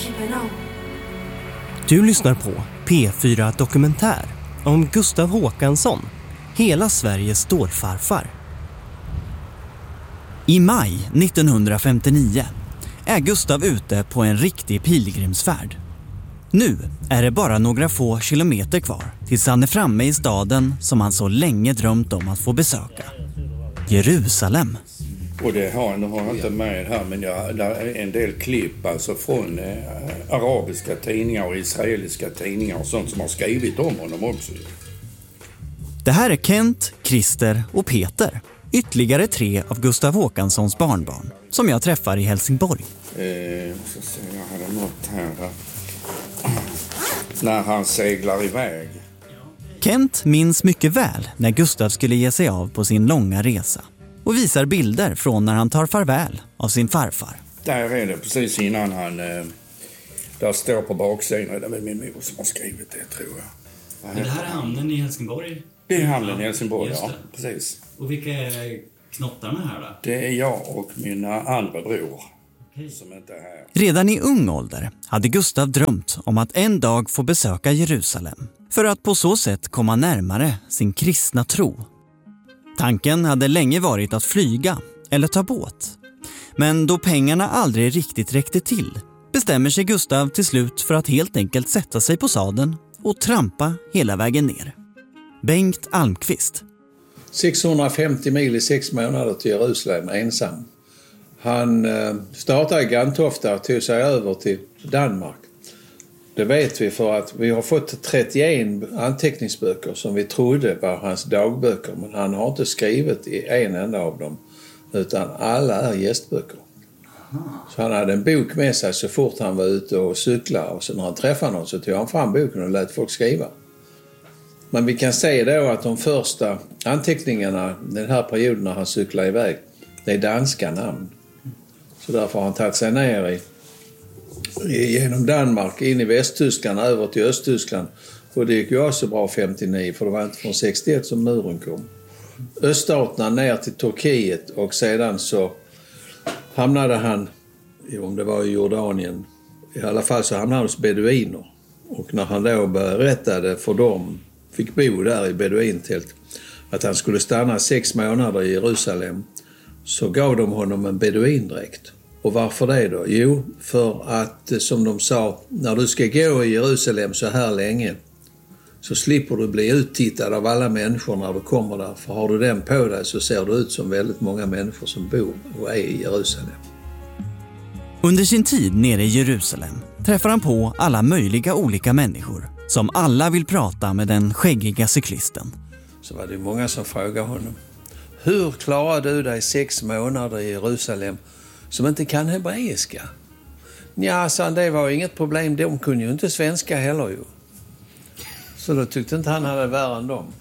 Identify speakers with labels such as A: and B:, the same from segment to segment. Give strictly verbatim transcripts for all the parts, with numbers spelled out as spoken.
A: Du lyssnar på P fyra Dokumentär om Gustav Håkansson, hela Sveriges stålfarfar. I maj nittonhundrafemtionio är Gustav ute på en riktig pilgrimsfärd. Nu är det bara några få kilometer kvar tills han är framme i staden som han så länge drömt om att få besöka. Jerusalem.
B: Och det har, nu har jag inte med här, men jag, där är en del klipp alltså från eh, arabiska tidningar och israeliska tidningar och sånt som har skrivit om honom också.
A: Det här är Kent, Christer och Peter. Ytterligare tre av Gustav Håkanssons barnbarn som jag träffar i Helsingborg.
B: Eh, så ser jag hade något här. När han seglar iväg.
A: Kent minns mycket väl när Gustav skulle ge sig av på sin långa resa och visar bilder från när han tar farväl av sin farfar.
B: Där är det precis innan han... Eh, där står på baksidan, det är väl min mor som har skrivit det, tror jag.
C: Men det här är hamnen i Helsingborg?
B: Det är hamnen i Helsingborg, ja, precis.
C: Och vilka är knottarna här då?
B: Det är jag och mina andra bror som inte är här.
A: Redan i ung ålder hade Gustav drömt om att en dag få besöka Jerusalem för att på så sätt komma närmare sin kristna tro. Tanken hade länge varit att flyga eller ta båt. Men då pengarna aldrig riktigt räckte till bestämmer sig Gustav till slut för att helt enkelt sätta sig på sadeln och trampa hela vägen ner. Bengt Almqvist.
D: sexhundrafemtio mil i sex månader till Jerusalem ensam. Han startade i Gantofta och tog sig över till Danmark. Det vet vi för att vi har fått trettioen anteckningsböcker som vi trodde var hans dagböcker. Men han har inte skrivit i en enda av dem, utan alla är gästböcker. Så han hade en bok med sig så fort han var ute och cyklade. Och så när han träffade någon så tog han fram boken och lät folk skriva. Men vi kan säga då att de första anteckningarna den här perioden när han cyklar iväg, det är danska namn. Så därför har han tagit sig ner i, i, genom Danmark, in i Västtyskland, över till Östtyskland. Och det gick ju också bra femtionio, för det var inte från sextioett som muren kom. Öststaterna ner till Turkiet och sedan så hamnade han, om det var i Jordanien, i alla fall så hamnade han hos beduiner. Och när han då berättade för dem, fick bo där i beduintält, att han skulle stanna sex månader i Jerusalem, så gav de honom en beduindräkt. Och varför det då? Jo, för att som de sa, när du ska gå i Jerusalem så här länge så slipper du bli uttittad av alla människor när du kommer där. För har du den på dig så ser du ut som väldigt många människor som bor och är i Jerusalem.
A: Under sin tid nere i Jerusalem träffar han på alla möjliga olika människor som alla vill prata med den skäggiga cyklisten.
D: Så var det många som frågade honom: hur klarar du dig sex månader i Jerusalem som inte kan hebreiska? Ja, sa han, det var inget problem. De kunde ju inte svenska heller ju. Så då tyckte inte han hade värre än dem.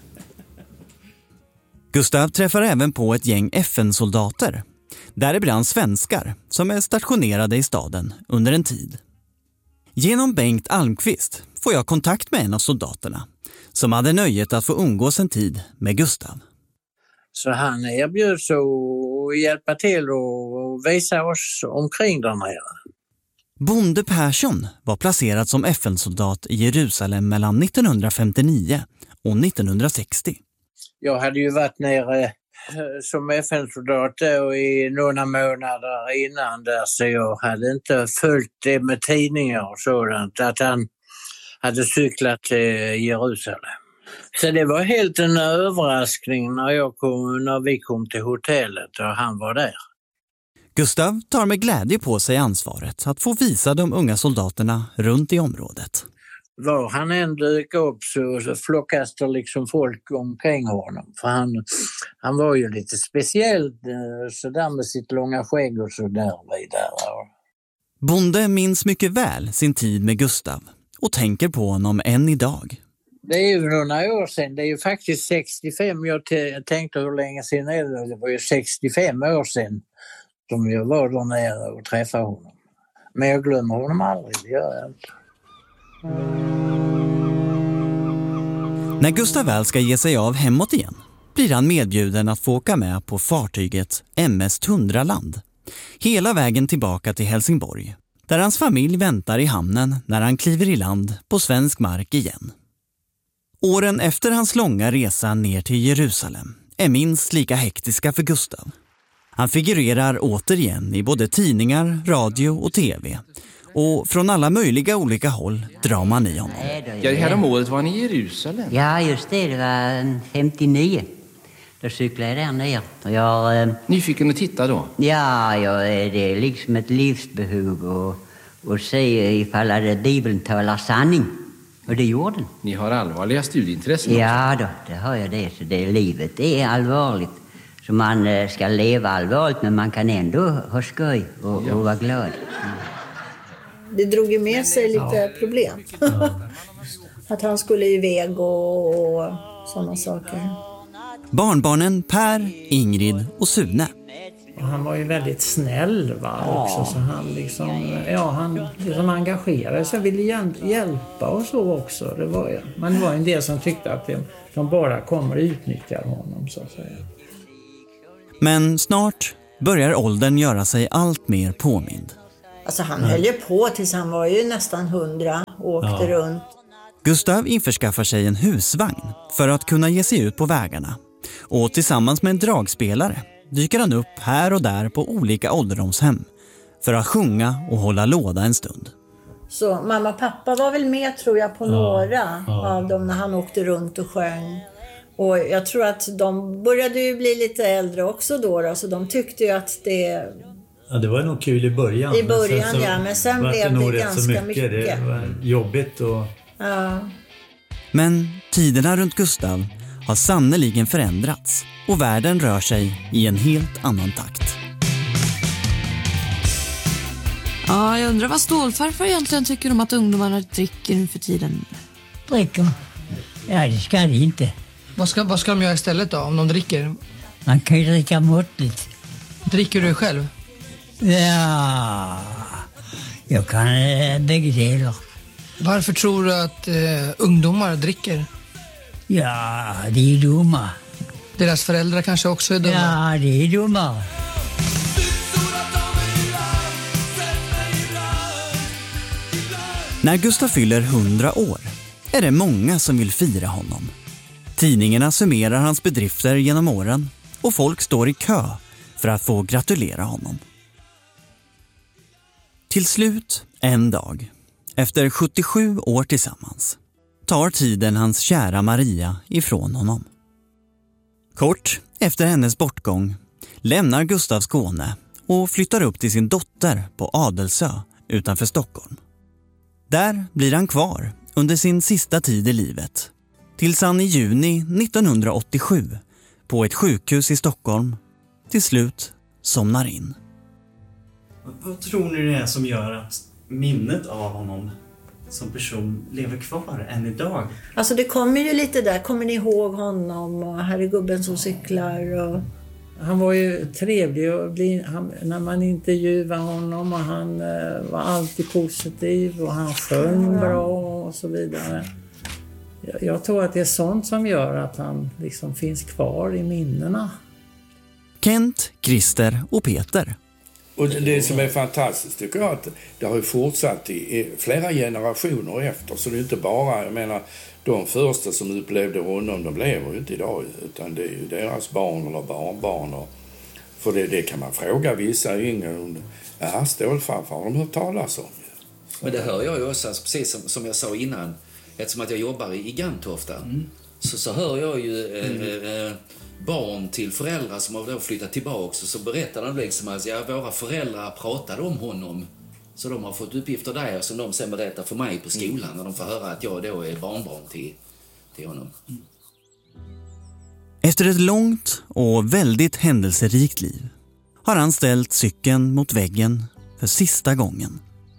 A: Gustav träffar även på ett gäng F N-soldater. Däribland svenskar som är stationerade i staden under en tid. Genom Bengt Almqvist får jag kontakt med en av soldaterna som hade nöjet att få umgås en tid med Gustav.
E: Så han erbjöds att hjälpa till och visa oss omkring där nere.
A: Bonde Persson var placerad som F N-soldat i Jerusalem mellan nittonhundrafemtionio och nittonhundrasextio.
E: Jag hade ju varit nere som F N-soldat då i några månader innan där, så jag hade inte följt det med tidningar och sådant, att han hade cyklat till Jerusalem. Så det var helt en överraskning när, jag kom, när vi kom till hotellet och han var där.
A: Gustav tar med glädje på sig ansvaret att få visa de unga soldaterna runt i området.
E: Var han än dök upp så, så flockas det liksom folk omkring honom. För han, han var ju lite speciell så där med sitt långa skägg och så där vidare.
A: Bonde minns mycket väl sin tid med Gustav och tänker på honom än idag.
E: Det är ju några år sedan, det är ju faktiskt sextiofem, jag t- tänkte hur länge sedan är det, det var ju sextiofem år sedan som jag var där nere och träffade honom. Men jag glömmer honom aldrig, det gör jag inte.
A: När Gustav väl ska ge sig av hemåt igen blir han medbjuden att få åka med på fartyget M S Tundraland. Hela vägen tillbaka till Helsingborg, där hans familj väntar i hamnen när han kliver i land på svensk mark igen. Åren efter hans långa resa ner till Jerusalem är minst lika hektiska för Gustav. Han figurerar återigen i både tidningar, radio och tv. Och från alla möjliga olika håll drar man i honom.
F: Ja, det här om året var ni i Jerusalem.
G: Ja, just det. Det var femtionio. Då cyklade jag där ner. Och jag, eh,
F: Nyfiken att titta då?
G: ja, jag, det är liksom ett livsbehov att, att se ifall att Bibeln talar sanning. Och det gjorde den.
F: Ni har allvarliga studieintressen också.
G: Ja då, det har jag det. Så det, livet är allvarligt. Så man eh, ska leva allvarligt, men man kan ändå ha skoj och,
F: Ja.
G: och vara glad. Mm.
H: Det drog ju med sig lite
I: Ja.
H: problem. Att han skulle iväg och, och sådana saker.
A: Barnbarnen Per, Ingrid och Sune.
I: Och han var ju väldigt snäll, va, också, så han liksom, ja, han liksom engagerade sig, ville hjäl- hjälpa och så också. Det var ju, men det var en del som tyckte att de, de bara kommer och utnyttjar honom, så att säga.
A: Men snart börjar åldern göra sig allt mer påmind.
H: Alltså han höll ju på tills han var ju nästan hundra och åkte
I: Ja.
H: runt.
A: Gustav införskaffar sig en husvagn för att kunna ge sig ut på vägarna. Och tillsammans med en dragspelare dyker han upp här och där på olika ålderdomshem för att sjunga och hålla låda en stund.
H: Så mamma och pappa var väl med, tror jag, på
I: Ja,
H: några
I: ja.
H: av dem när han åkte runt och sjöng. Och jag tror att de började ju bli lite äldre också då, då så de tyckte ju att det...
J: Ja, det var nog kul i början.
H: I början,
J: men sen så
H: ja, men sen
J: var
H: blev
J: nog
H: det
J: rätt
H: ganska
J: så mycket.
H: mycket.
J: Det var jobbigt och...
H: Ja.
A: Men tiderna runt Gustav har sannoliken förändrats och världen rör sig i en helt annan takt.
K: Ja, jag undrar vad stålfarfar egentligen tycker om att ungdomarna dricker nu för tiden.
L: Dricker? Ja, det ska det inte.
M: Vad ska, vad ska de göra istället då, om de dricker?
L: Man kan ju dricka måttligt.
M: Dricker du själv?
L: Ja, jag kan eh, bägge delar.
M: Varför tror du att eh, ungdomar dricker?
L: Ja, det är dumma.
M: Deras föräldrar kanske också är dumma?
L: Ja, det är dumma.
A: När Gustav fyller hundra år är det många som vill fira honom. Tidningarna summerar hans bedrifter genom åren och folk står i kö för att få gratulera honom. Till slut, en dag, efter sjuttiosju år tillsammans, tar tiden hans kära Maria ifrån honom. Kort efter hennes bortgång lämnar Gustav Skåne och flyttar upp till sin dotter på Adelsö utanför Stockholm. Där blir han kvar under sin sista tid i livet, tills han i juni nittonhundraåttiosju på ett sjukhus i Stockholm till slut somnar in.
C: Vad tror ni det är som gör att minnet av honom som person lever kvar än idag?
H: Alltså det kommer ju lite där, kommer ni ihåg honom och här är gubben som cyklar och...
I: Han var ju trevlig och bli, han, när man intervjuade honom och han eh, var alltid positiv och han sjöng bra och så vidare. Jag, jag tror att det är sånt som gör att han liksom finns kvar i minnena.
A: Kent, Christer och Peter.
B: Och det som är fantastiskt tycker jag att det har ju fortsatt i flera generationer efter. Så det är inte bara, jag menar, de första som upplevde honom, de lever ju inte idag. Utan det är ju deras barn eller barnbarn. Och, för det, det kan man fråga vissa yngre. Ja, stålfarfar har de hört talas om.
N: Men det hör jag ju också, alltså, precis som, som jag sa innan. Eftersom att jag jobbar i, i Gantofta. Mm. Så, så hör jag ju eh, eh, barn till föräldrar som har då flyttat tillbaka. Och så berättar de liksom att ja, våra föräldrar pratade om honom. Så de har fått uppgifter där som de sen berättar för mig på skolan. När de får höra att jag då är barnbarn till, till honom. Mm.
A: Efter ett långt och väldigt händelserikt liv har han ställt cykeln mot väggen för sista gången.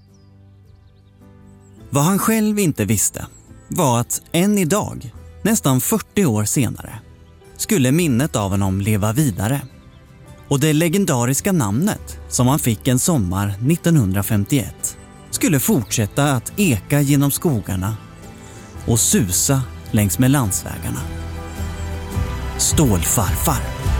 A: Vad han själv inte visste var att än idag, nästan fyrtio år senare, skulle minnet av honom leva vidare. Och det legendariska namnet som han fick en sommar nittonhundrafemtioett skulle fortsätta att eka genom skogarna och susa längs med landsvägarna. Stålfarfar.